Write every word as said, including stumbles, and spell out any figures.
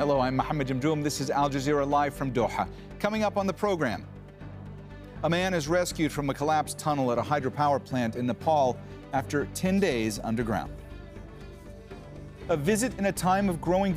Hello, I'm Mohammed Jamjoom. This is Al Jazeera Live from Doha. Coming up on the program, a man is rescued from a collapsed tunnel at a hydropower plant in Nepal after ten days underground. A visit in a time of growing